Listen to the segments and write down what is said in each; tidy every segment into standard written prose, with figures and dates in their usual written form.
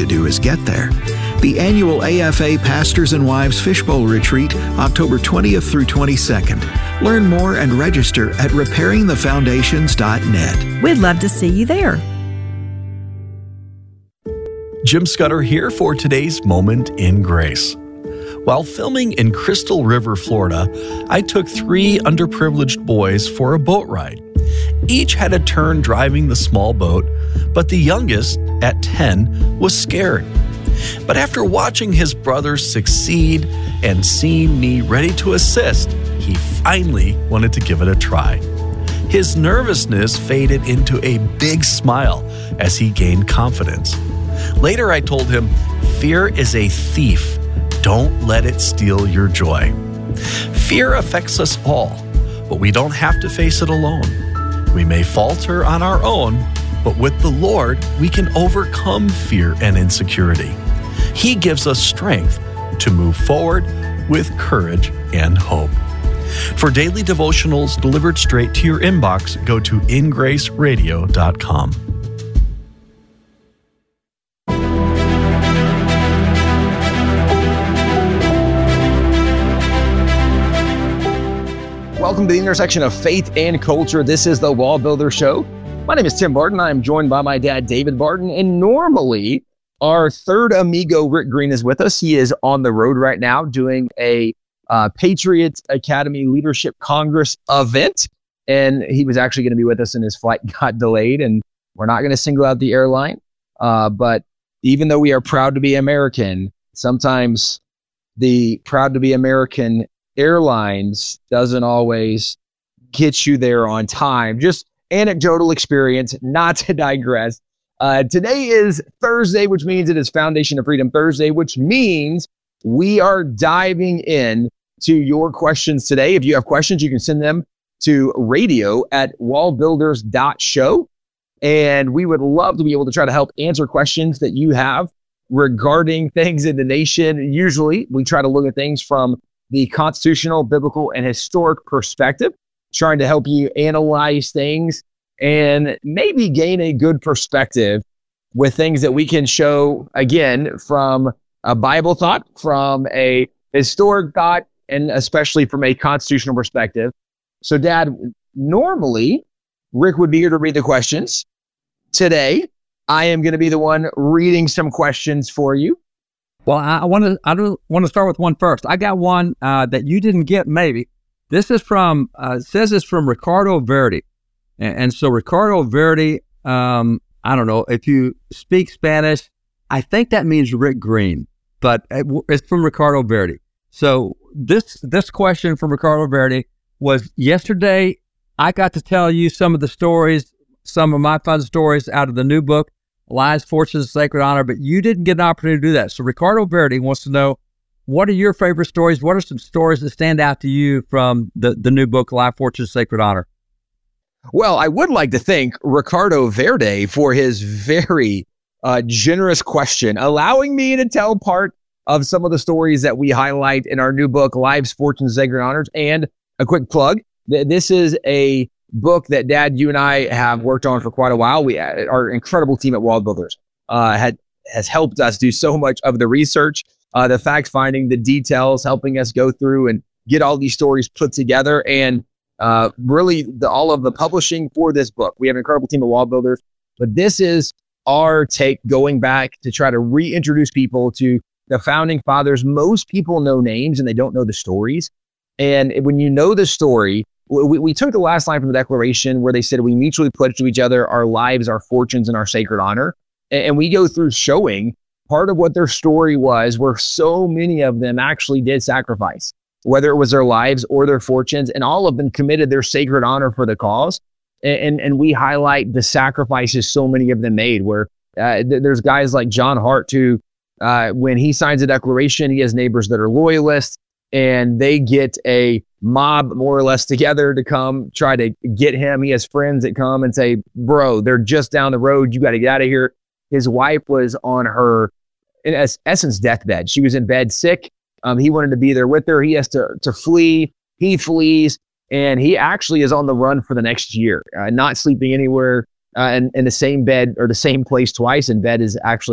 to do is get there. The annual AFA Pastors and Wives Fishbowl Retreat, October 20th through 22nd. Learn more and register at repairingthefoundations.net. We'd love to see you there. Jim Scudder here for today's Moment in Grace. While filming in Crystal River, Florida, I took 3 underprivileged boys for a boat ride. Each had a turn driving the small boat, but the youngest, at 10, was scared. But after watching his brothers succeed and seeing me ready to assist, he finally wanted to give it a try. His nervousness faded into a big smile as he gained confidence. Later, I told him, "Fear is a thief. Don't let it steal your joy." Fear affects us all, but we don't have to face it alone. We may falter on our own, but with the Lord, we can overcome fear and insecurity. He gives us strength to move forward with courage and hope. For daily devotionals delivered straight to your inbox, go to ingraceradio.com. Welcome to the intersection of faith and culture. This is the Wall Builder Show. My name is Tim Barton. I am joined by my dad, David Barton. And normally, our third amigo, Rick Green, is with us. He is on the road right now doing a Patriot Academy Leadership Congress event. And he was actually going to be with us, and his flight got delayed. And we're not going to single out the airline. But even though we are proud to be American, sometimes the proud to be American airlines doesn't always get you there on time. Just anecdotal experience, not to digress. Today is Thursday, which means it is Foundation of Freedom Thursday, which means we are diving in to your questions today. If you have questions, you can send them to radio@wallbuilders.show. And we would love to be able to try to help answer questions that you have regarding things in the nation. Usually we try to look at things from the constitutional, biblical, and historic perspective, trying to help you analyze things and maybe gain a good perspective with things that we can show, again, from a Bible thought, from a historic thought, and especially from a constitutional perspective. So, Dad, normally Rick would be here to read the questions. Today, I am going to be the one reading some questions for you. Well, I want to start with one first. I got one that you didn't get, maybe. This is from, says it's from Ricardo Verdi. And so Ricardo Verdi, I don't know, if you speak Spanish, I think that means Rick Green, but it's from Ricardo Verdi. So this question from Ricardo Verdi was, yesterday I got to tell you some of the stories, some of my fun stories out of the new book, Lives, Fortunes, and Sacred Honor, but you didn't get an opportunity to do that. So Ricardo Verdi wants to know, what are your favorite stories? What are some stories that stand out to you from the new book, Lives, Fortunes, Sacred Honor? Well, I would like to thank Ricardo Verdi for his very generous question, allowing me to tell part of some of the stories that we highlight in our new book, Lives, Fortunes, Sacred Honors. And a quick plug, this is a book that Dad, you and I have worked on for quite a while. Our incredible team at Wall Builders has helped us do so much of the research, the fact finding, the details, helping us go through and get all these stories put together, and really all of the publishing for this book. We have an incredible team of Wall Builders, but this is our take going back to try to reintroduce people to the founding fathers. Most people know names and they don't know the stories. And when you know the story, we took the last line from the Declaration where they said, we mutually pledge to each other our lives, our fortunes, and our sacred honor. And we go through showing part of what their story was, where so many of them actually did sacrifice, whether it was their lives or their fortunes, and all of them committed their sacred honor for the cause. And we highlight the sacrifices so many of them made, where there's guys like John Hart who, when he signs a declaration, he has neighbors that are loyalists, and they get a mob more or less together to come try to get him. He has friends that come and say, bro, they're just down the road. You got to get out of here. His wife was on her, in essence, deathbed. She was in bed sick. He wanted to be there with her. He has to flee. He flees, and he actually is on the run for the next year, not sleeping anywhere in the same bed or the same place twice. And bed is actually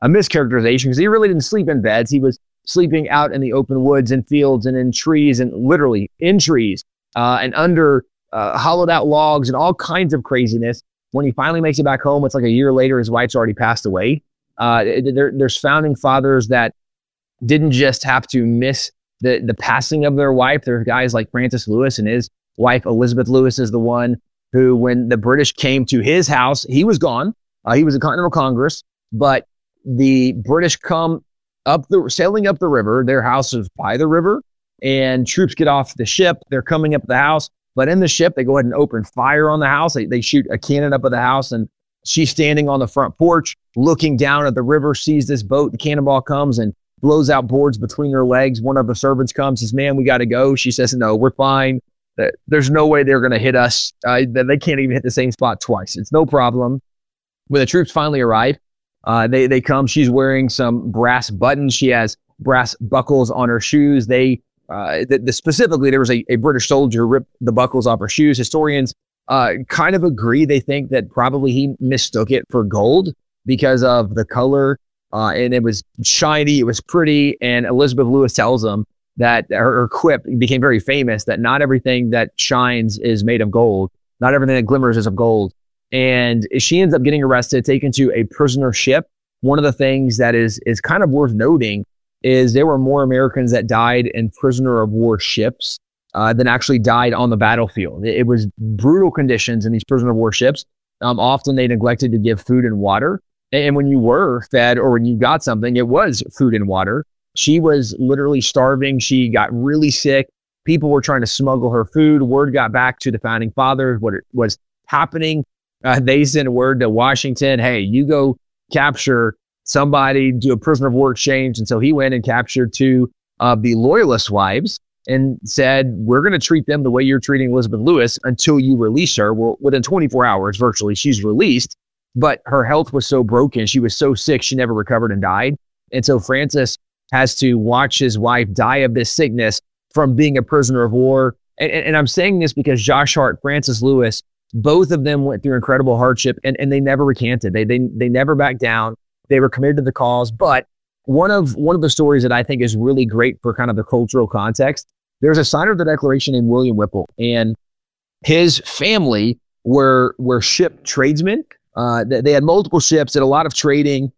a mischaracterization because he really didn't sleep in beds. He was sleeping out in the open woods and fields and in trees and literally in trees and under hollowed out logs and all kinds of craziness. When he finally makes it back home, it's like a year later, his wife's already passed away. There's founding fathers that didn't just have to miss the passing of their wife. There are guys like Francis Lewis, and his wife, Elizabeth Lewis, is the one who, when the British came to his house, he was gone. He was in Continental Congress, but the British come sailing up the river. Their house is by the river, and troops get off the ship. They're coming up the house, but in the ship, they go ahead and open fire on the house. They shoot a cannon up at the house, and she's standing on the front porch, looking down at the river, sees this boat. The cannonball comes and blows out boards between her legs. One of the servants comes, says, "Man, we got to go." She says, "No, we're fine. There's no way they're going to hit us. They can't even hit the same spot twice. It's no problem." When the troops finally arrive, they come. She's wearing some brass buttons. She has brass buckles on her shoes. Specifically, there was a British soldier who ripped the buckles off her shoes. Historians kind of agree. They think that probably he mistook it for gold because of the color, and it was shiny, it was pretty. And Elizabeth Lewis tells them that her quip became very famous, that not everything that shines is made of gold. Not everything that glimmers is of gold. And she ends up getting arrested, taken to a prisoner ship. One of the things that is kind of worth noting is there were more Americans that died in prisoner of war ships than actually died on the battlefield. It was brutal conditions in these prisoner of war ships. Often they neglected to give food and water. And when you were fed or when you got something, it was food and water. She was literally starving. She got really sick. People were trying to smuggle her food. Word got back to the founding fathers what was happening. They sent word to Washington, "Hey, you go capture somebody, do a prisoner of war exchange." And so he went and captured two of the Loyalist wives and said, "We're going to treat them the way you're treating Elizabeth Lewis until you release her." Well, within 24 hours, virtually, she's released. But her health was so broken, she was so sick, she never recovered and died. And so Francis has to watch his wife die of this sickness from being a prisoner of war. And I'm saying this because Josh Hart, Francis Lewis, both of them went through incredible hardship, and they never recanted. They never backed down. They were committed to the cause. But one of the stories that I think is really great for kind of the cultural context, there's a signer of the Declaration named William Whipple, and his family were ship tradesmen. They had multiple ships, did a lot of trading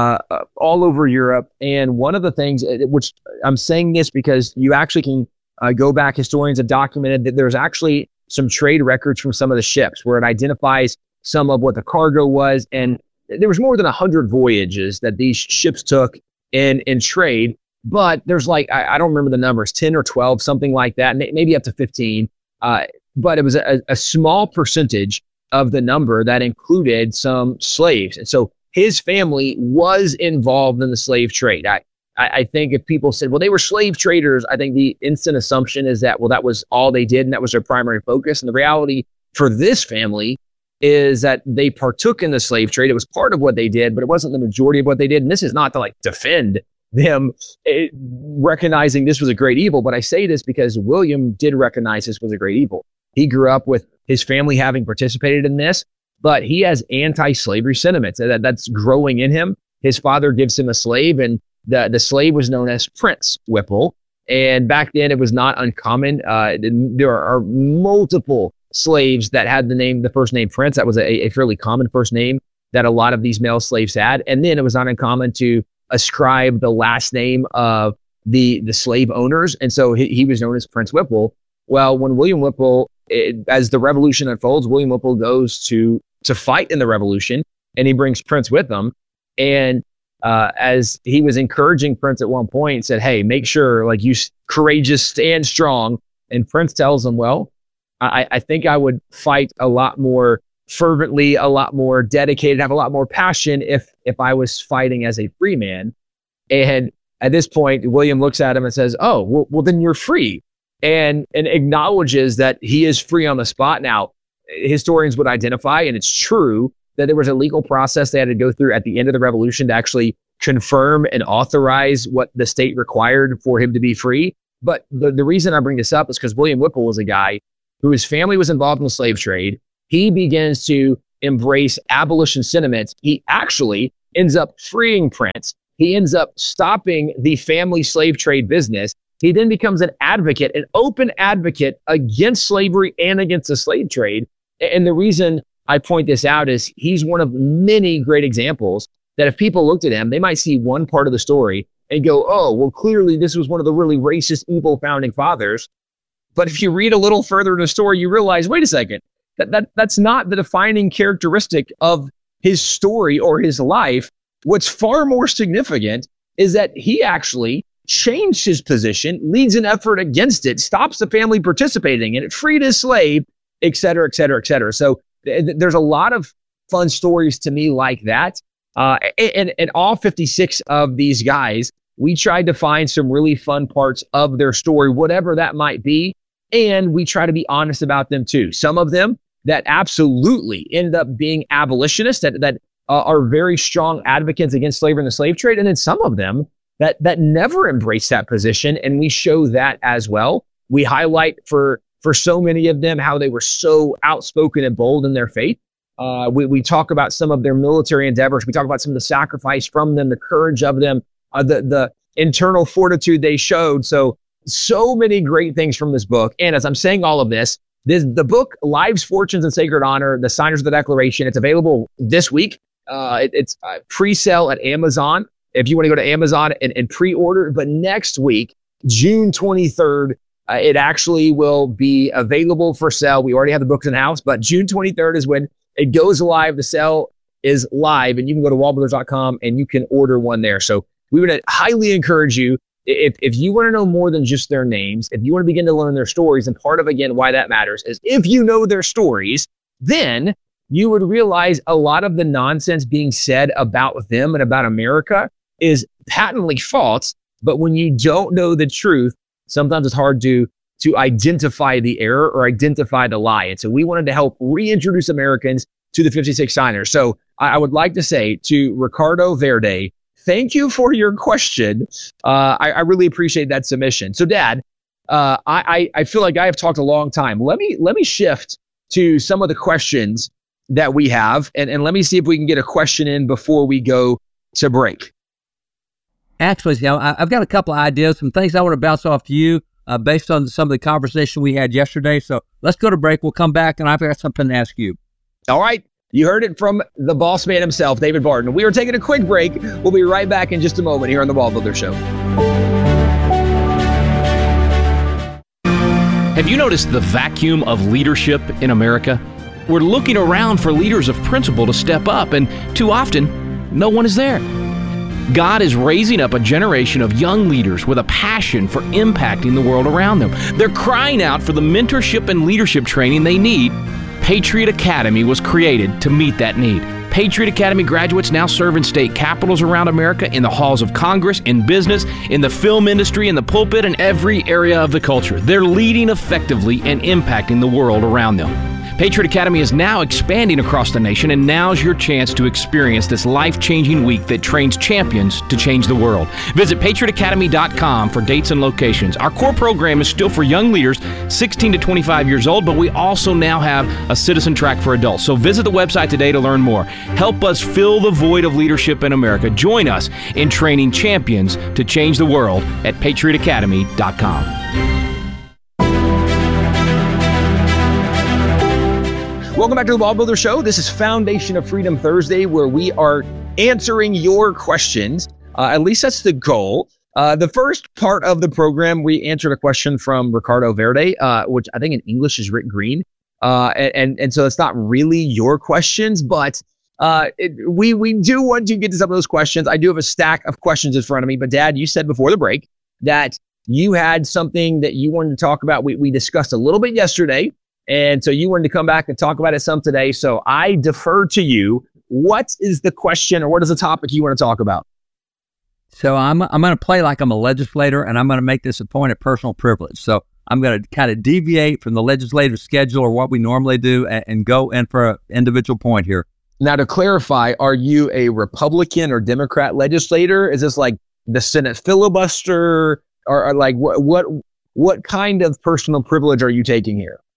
all over Europe. And one of the things, which I'm saying this because you actually can go back, historians have documented that there's actually some trade records from some of the ships where it identifies some of what the cargo was. And there was more than 100 voyages that these ships took in trade. But there's like, I don't remember the numbers, 10 or 12, something like that, maybe up to 15. But it was a small percentage of the number that included some slaves. And so his family was involved in the slave trade. I think if people said, well, they were slave traders, I think the instant assumption is that, well, that was all they did and that was their primary focus. And the reality for this family is that they partook in the slave trade. It was part of what they did, but it wasn't the majority of what they did. And this is not to like defend them recognizing this was a great evil, but I say this because William did recognize this was a great evil. He grew up with his family having participated in this, but he has anti-slavery sentiments that's growing in him. His father gives him a slave, and the slave was known as Prince Whipple. And back then it was not uncommon. There are multiple slaves that had the first name Prince. That was a fairly common first name that a lot of these male slaves had. And then it was not uncommon to ascribe the last name of the slave owners. And so he was known as Prince Whipple. Well, when William Whipple, as the revolution unfolds, William Whipple goes to fight in the revolution, and he brings Prince with him. And as he was encouraging Prince at one point, said, "Hey, make sure like you courageous, stand strong." And Prince tells him, "Well, I think I would fight a lot more fervently, a lot more dedicated, have a lot more passion if I was fighting as a free man." And at this point, William looks at him and says, "Oh, well then you're free." And acknowledges that he is free on the spot. Now, historians would identify, and it's true, that there was a legal process they had to go through at the end of the revolution to actually confirm and authorize what the state required for him to be free. But the reason I bring this up is because William Whipple was a guy who his family was involved in the slave trade. He begins to embrace abolition sentiments, he actually ends up freeing Prince. He ends up stopping the family slave trade business. He then becomes an advocate, an open advocate against slavery and against the slave trade. And the reason I point this out is he's one of many great examples that if people looked at him, they might see one part of the story and go, oh, well, clearly this was one of the really racist, evil founding fathers. But if you read a little further in the story, you realize, wait a second, that's not the defining characteristic of his story or his life. What's far more significant is that he actually changed his position, leads an effort against it, stops the family participating in it, freed his slave, et cetera, et cetera, et cetera. So there's a lot of fun stories to me like that. And all 56 of these guys, we tried to find some really fun parts of their story, whatever that might be. And we try to be honest about them too. Some of them that absolutely ended up being abolitionists that are very strong advocates against slavery and the slave trade. And then some of them that never embraced that position. And we show that as well. We highlight for so many of them how they were so outspoken and bold in their faith. We talk about some of their military endeavors. We talk about some of the sacrifice from them, the courage of them, the internal fortitude they showed. So many great things from this book. And as I'm saying all of this, the book, Lives, Fortunes, and Sacred Honor, The Signers of the Declaration, it's available this week. It's pre-sale at Amazon if you want to go to Amazon and pre-order. But next week, June 23rd, it actually will be available for sale. We already have the books in house, but June 23rd is when it goes live. The sale is live, and you can go to wallbrothers.com and you can order one there. So we would highly encourage you, if you want to know more than just their names, if you want to begin to learn their stories, and part of, again, why that matters is if you know their stories, then you would realize a lot of the nonsense being said about them and about America is patently false. But when you don't know the truth, sometimes it's hard to identify the error or identify the lie. And so we wanted to help reintroduce Americans to the 56 Signers. So I would like to say to Ricardo Verde, thank you for your question. I really appreciate that submission. So, Dad, I feel like I have talked a long time. Let me shift to some of the questions that we have, and let me see if we can get a question in before we go to break. Actually, I've got a couple of ideas, some things I want to bounce off to you based on some of the conversation we had yesterday. So let's go to break. We'll come back, and I've got something to ask you. All right. You heard it from the boss man himself, David Barton. We are taking a quick break. We'll be right back in just a moment here on the Wall Builder Show. Have you noticed the vacuum of leadership in America? We're looking around for leaders of principle to step up, and too often, no one is there. God is raising up a generation of young leaders with a passion for impacting the world around them. They're crying out for the mentorship and leadership training they need. Patriot Academy was created to meet that need. Patriot Academy graduates now serve in state capitals around America, in the halls of Congress, in business, in the film industry, in the pulpit, and every area of the culture. They're leading effectively and impacting the world around them. Patriot Academy is now expanding across the nation, and now's your chance to experience this life-changing week that trains champions to change the world. Visit patriotacademy.com for dates and locations. Our core program is still for young leaders 16 to 25 years old, but we also now have a citizen track for adults. So visit the website today to learn more. Help us fill the void of leadership in America. Join us in training champions to change the world at patriotacademy.com. Welcome back to the Wall Builder Show. This is Foundation of Freedom Thursday, where we are answering your questions. At least that's the goal. The first part of the program, we answered a question from Ricardo Verde, which I think in English is Rick Green. And so it's not really your questions, but we do want to get to some of those questions. I do have a stack of questions in front of me, but Dad, you said before the break that you had something that you wanted to talk about. We discussed a little bit yesterday. And so you wanted to come back and talk about it some today. So I defer to you. What is the question, or what is the topic you want to talk about? So I'm going to play like I'm a legislator, and I'm going to make this a point of personal privilege. So I'm going to kind of deviate from the legislative schedule or what we normally do and go in for an individual point here. Now, to clarify, are you a Republican or Democrat legislator? Is this like the Senate filibuster, or like what kind of personal privilege are you taking here?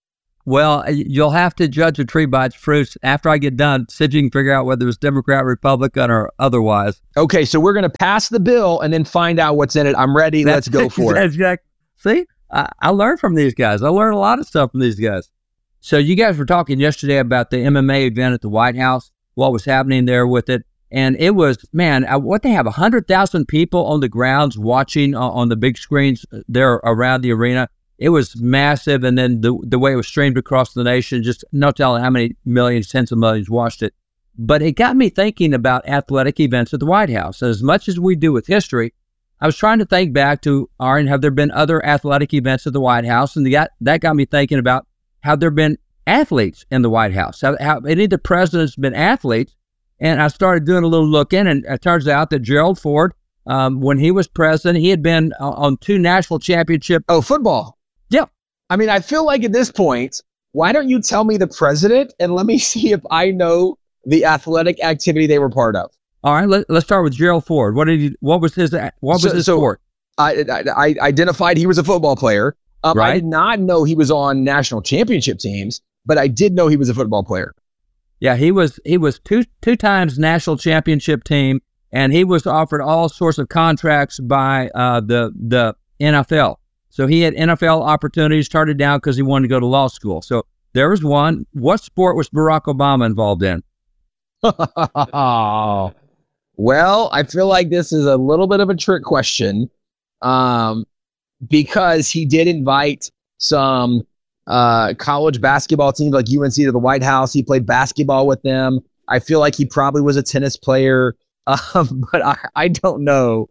Well, you'll have to judge a tree by its fruits. After I get done, see if you can figure out whether it's Democrat, Republican, or otherwise. Okay, so we're going to pass the bill and then find out what's in it. I'm ready. Let's go for it. Exactly. See, I learned from these guys. I learned a lot of stuff from these guys. So you guys were talking yesterday about the MMA event at the White House, what was happening there with it. And it was, man, what they have, 100,000 people on the grounds watching on the big screens there around the arena. It was massive, and then the way it was streamed across the nation, just no telling how many millions, tens of millions watched it. But it got me thinking about athletic events at the White House. As much as we do with history, I was trying to think back to, have there been other athletic events at the White House? And that got me thinking about, have there been athletes in the White House? Have any of the presidents been athletes? And I started doing a little looking, and it turns out that Gerald Ford, when he was president, he had been on 2 national championships. Oh, football. Yeah. I mean, I feel like at this point, why don't you tell me the president and let me see if I know the athletic activity they were part of? All right, let's start with Gerald Ford. What was his sport? I identified he was a football player. Right. I did not know he was on national championship teams, but I did know he was a football player. Yeah, he was two times national championship team, and he was offered all sorts of contracts by the NFL. So he had NFL opportunities, started down because he wanted to go to law school. So there was one. What sport was Barack Obama involved in? Well, I feel like this is a little bit of a trick question, because he did invite some college basketball teams like UNC to the White House. He played basketball with them. I feel like he probably was a tennis player, but I don't know.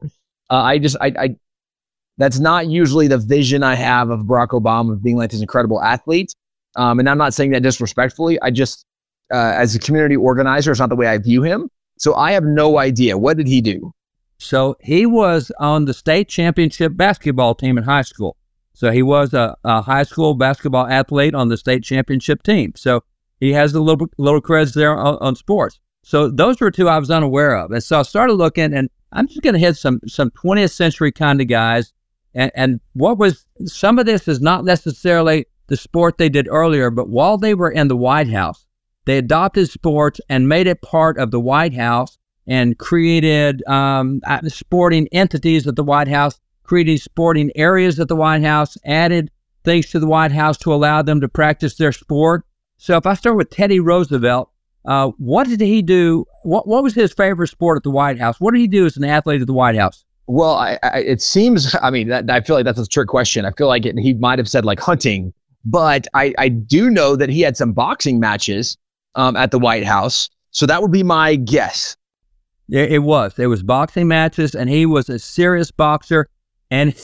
That's not usually the vision I have of Barack Obama, of being like this incredible athlete. And I'm not saying that disrespectfully. I just, as a community organizer, it's not the way I view him. So I have no idea. What did he do? So he was on the state championship basketball team in high school. So he was a high school basketball athlete on the state championship team. So he has a little credits there on sports. So those were 2 I was unaware of. And so I started looking, and I'm just going to hit some 20th century kind of guys. And what was, some of this is not necessarily the sport they did earlier, but while they were in the White House, they adopted sports and made it part of the White House and created sporting entities at the White House, created sporting areas at the White House, added things to the White House to allow them to practice their sport. So if I start with Teddy Roosevelt, what did he do? What was his favorite sport at the White House? What did he do as an athlete at the White House? Well, it seems, I mean, I feel like that's a trick question. I feel like he might have said like hunting, but I do know that he had some boxing matches at the White House. So that would be my guess. Yeah, it was. There was boxing matches, and he was a serious boxer, and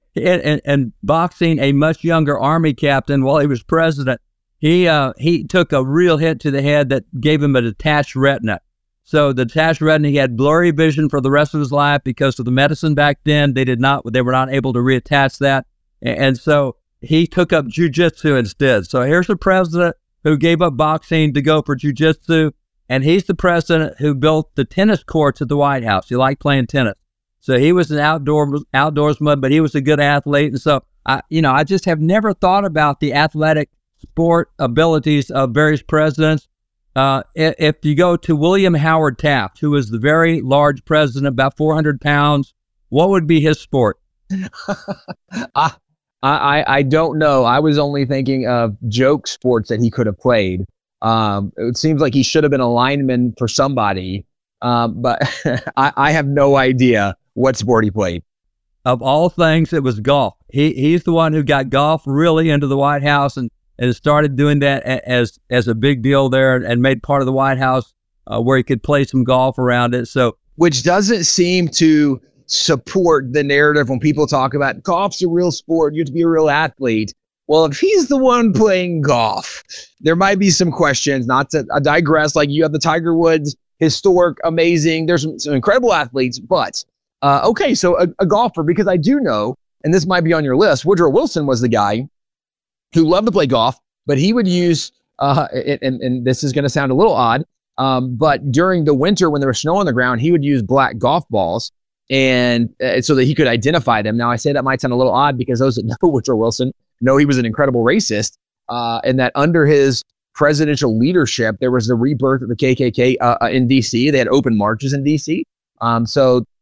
boxing a much younger Army captain while he was president. He took a real hit to the head that gave him a detached retina. So the detached retina, he had blurry vision for the rest of his life because of the medicine back then. They were not able to reattach that. And so he took up jiu-jitsu instead. So here's the president who gave up boxing to go for jiu-jitsu. And he's the president who built the tennis courts at the White House. He liked playing tennis. So he was an outdoorsman, but he was a good athlete. And so, I just have never thought about the athletic sport abilities of various presidents. If you go to William Howard Taft, who was the very large president, about 400 pounds, what would be his sport? I don't know. I was only thinking of joke sports that he could have played. It seems like he should have been a lineman for somebody, but I have no idea what sport he played. Of all things, it was golf. He's the one who got golf really into the White House and started doing that as a big deal there, and made part of the White House where he could play some golf around it. So, which doesn't seem to support the narrative when people talk about golf's a real sport, you have to be a real athlete. Well, if he's the one playing golf, there might be some questions. Not to digress, like you have the Tiger Woods, historic, amazing. There's some incredible athletes, but okay, so a golfer, because I do know, and this might be on your list, Woodrow Wilson was the guy who loved to play golf, but he would use, and this is going to sound a little odd, but during the winter when there was snow on the ground, he would use black golf balls and so that he could identify them. Now, I say that might sound a little odd because those that know Woodrow Wilson know he was an incredible racist, and that under his presidential leadership, there was the rebirth of the KKK in D.C. They had open marches in D.C. So